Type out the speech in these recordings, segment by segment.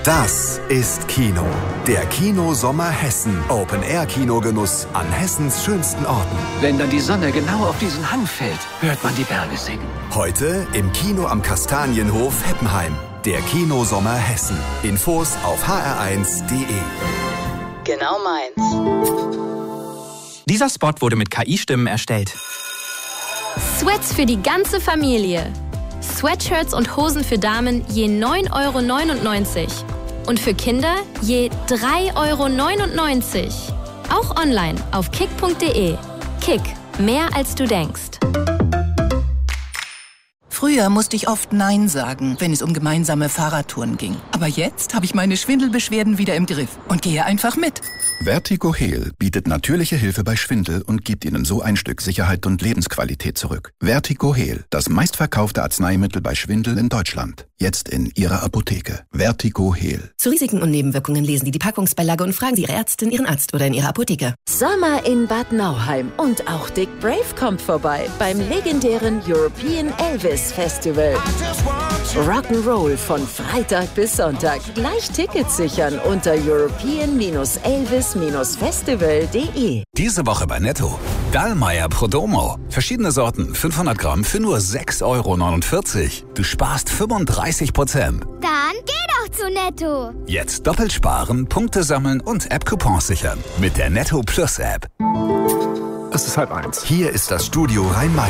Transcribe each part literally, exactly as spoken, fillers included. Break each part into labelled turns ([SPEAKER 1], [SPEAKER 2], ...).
[SPEAKER 1] Das ist Kino. Der Kino-Sommer Hessen. Open-Air-Kinogenuss an Hessens schönsten Orten.
[SPEAKER 2] Wenn dann die Sonne genau auf diesen Hang fällt, hört man die Berge singen.
[SPEAKER 1] Heute im Kino am Kastanienhof Heppenheim. Der Kino-Sommer Hessen. Infos auf h r eins punkt d e.
[SPEAKER 3] Genau meins.
[SPEAKER 4] Dieser Spot wurde mit K I-Stimmen erstellt.
[SPEAKER 5] Sweats für die ganze Familie. Sweatshirts und Hosen für Damen je neun Euro neunundneunzig. Und für Kinder je drei Euro neunundneunzig. Auch online auf kick punkt de. Kick, mehr als du denkst.
[SPEAKER 6] Früher musste ich oft Nein sagen, wenn es um gemeinsame Fahrradtouren ging. Aber jetzt habe ich meine Schwindelbeschwerden wieder im Griff und gehe einfach mit.
[SPEAKER 7] Vertigo Heal bietet natürliche Hilfe bei Schwindel und gibt Ihnen so ein Stück Sicherheit und Lebensqualität zurück. Vertigo Heal, das meistverkaufte Arzneimittel bei Schwindel in Deutschland. Jetzt in Ihrer Apotheke. Vertigo Heal.
[SPEAKER 8] Zu Risiken und Nebenwirkungen lesen Sie die Packungsbeilage und fragen Sie Ihre Ärztin, Ihren Arzt oder in Ihrer Apotheke.
[SPEAKER 3] Sommer in Bad Nauheim und auch Dick Brave kommt vorbei beim legendären European Elvis Festival. Rock'n'Roll von Freitag bis Sonntag. Gleich Tickets sichern unter european elvis festival punkt de.
[SPEAKER 9] Diese Woche bei Netto. Dallmayr Prodomo. Verschiedene Sorten, fünfhundert Gramm für nur sechs Euro neunundvierzig. Du sparst fünfunddreißig Prozent.
[SPEAKER 10] Dann geh doch zu Netto.
[SPEAKER 9] Jetzt doppelt sparen, Punkte sammeln und App-Coupons sichern. Mit der Netto Plus App.
[SPEAKER 1] Es ist halb eins. Hier ist das Studio Rhein-Main.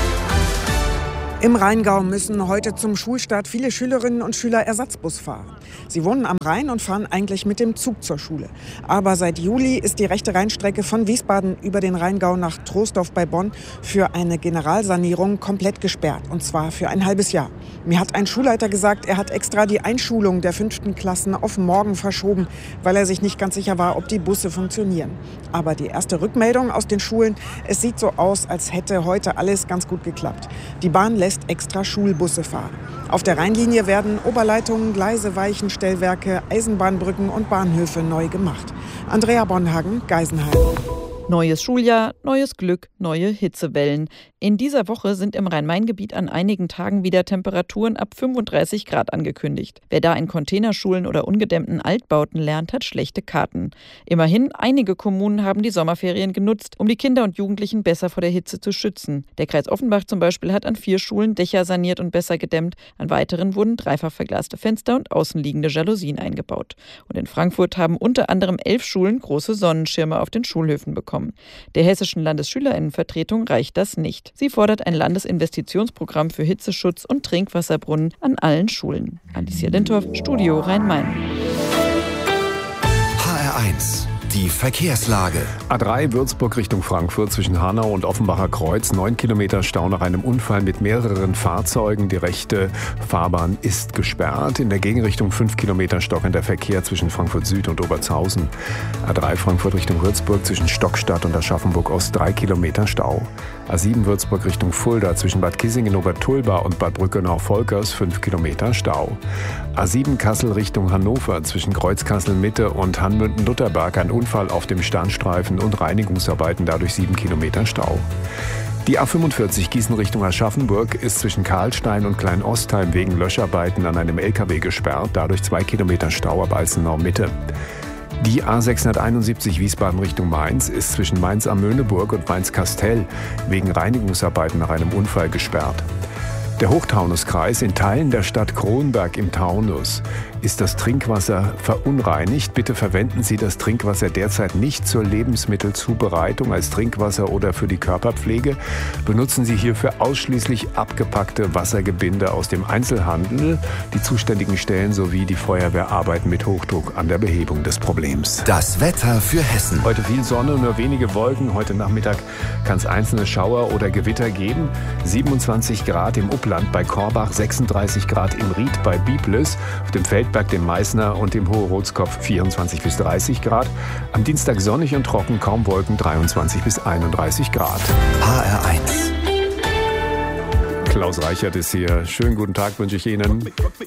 [SPEAKER 11] Im Rheingau müssen heute zum Schulstart viele Schülerinnen und Schüler Ersatzbus fahren. Sie wohnen am Rhein und fahren eigentlich mit dem Zug zur Schule. Aber seit Juli ist die rechte Rheinstrecke von Wiesbaden über den Rheingau nach Troisdorf bei Bonn für eine Generalsanierung komplett gesperrt. Und zwar für ein halbes Jahr. Mir hat ein Schulleiter gesagt, er hat extra die Einschulung der fünften Klassen auf morgen verschoben, weil er sich nicht ganz sicher war, ob die Busse funktionieren. Aber die erste Rückmeldung aus den Schulen, es sieht so aus, als hätte heute alles ganz gut geklappt. Die Bahn lässt extra Schulbusse fahren. Auf der Rheinlinie werden Oberleitungen, Gleise, Weichenstellwerke, Eisenbahnbrücken und Bahnhöfe neu gemacht. Andrea Bonhagen, Geisenheim.
[SPEAKER 12] Neues Schuljahr, neues Glück, neue Hitzewellen. In dieser Woche sind im Rhein-Main-Gebiet an einigen Tagen wieder Temperaturen ab fünfunddreißig Grad angekündigt. Wer da in Containerschulen oder ungedämmten Altbauten lernt, hat schlechte Karten. Immerhin, einige Kommunen haben die Sommerferien genutzt, um die Kinder und Jugendlichen besser vor der Hitze zu schützen. Der Kreis Offenbach zum Beispiel hat an vier Schulen Dächer saniert und besser gedämmt. An weiteren wurden dreifach verglaste Fenster und außenliegende Jalousien eingebaut. Und in Frankfurt haben unter anderem elf Schulen große Sonnenschirme auf den Schulhöfen bekommen. Der Hessischen Landesschülerinnenvertretung reicht das nicht. Sie fordert ein Landesinvestitionsprogramm für Hitzeschutz und Trinkwasserbrunnen an allen Schulen. Alicia Lindhoff, Studio Rhein-Main.
[SPEAKER 1] H R eins. Die Verkehrslage.
[SPEAKER 13] A drei Würzburg Richtung Frankfurt zwischen Hanau und Offenbacher Kreuz. Neun Kilometer Stau nach einem Unfall mit mehreren Fahrzeugen. Die rechte Fahrbahn ist gesperrt. In der Gegenrichtung fünf Kilometer stockender Verkehr zwischen Frankfurt Süd und Obertshausen. A drei Frankfurt Richtung Würzburg zwischen Stockstadt und Aschaffenburg Ost drei Kilometer Stau. A sieben Würzburg Richtung Fulda zwischen Bad Kissingen Obertulba und Bad Brückenau-Volkers fünf Kilometer Stau. A sieben Kassel Richtung Hannover zwischen Kreuzkassel Mitte und Hanmünden-Lutherberg ein Unfall auf dem Standstreifen und Reinigungsarbeiten, dadurch sieben Kilometer Stau. Die A fünfundvierzig Gießen Richtung Aschaffenburg ist zwischen Karlstein und Kleinostheim wegen Löscharbeiten an einem L K W gesperrt, dadurch zwei Kilometer Stau ab Alzenau Mitte. Die A sechshunderteinundsiebzig Wiesbaden Richtung Mainz ist zwischen Mainz am Möhneburg und Mainz-Kastel wegen Reinigungsarbeiten nach einem Unfall gesperrt. Der Hochtaunuskreis in Teilen der Stadt Kronberg im Taunus ist das Trinkwasser verunreinigt. Bitte verwenden Sie das Trinkwasser derzeit nicht zur Lebensmittelzubereitung als Trinkwasser oder für die Körperpflege. Benutzen Sie hierfür ausschließlich abgepackte Wassergebinde aus dem Einzelhandel. Die zuständigen Stellen sowie die Feuerwehr arbeiten mit Hochdruck an der Behebung des Problems.
[SPEAKER 1] Das Wetter für Hessen.
[SPEAKER 13] Heute viel Sonne, nur wenige Wolken. Heute Nachmittag kann es einzelne Schauer oder Gewitter geben. siebenundzwanzig Grad im Upland bei Korbach, sechsunddreißig Grad im Ried bei Biblis, auf dem Feldberg, dem Meißner und dem Hohe Rotskopf vierundzwanzig bis dreißig Grad. Am Dienstag sonnig und trocken, kaum Wolken, dreiundzwanzig bis einunddreißig Grad.
[SPEAKER 1] H R eins.
[SPEAKER 13] Klaus Reichert ist hier. Schönen guten Tag wünsche ich Ihnen.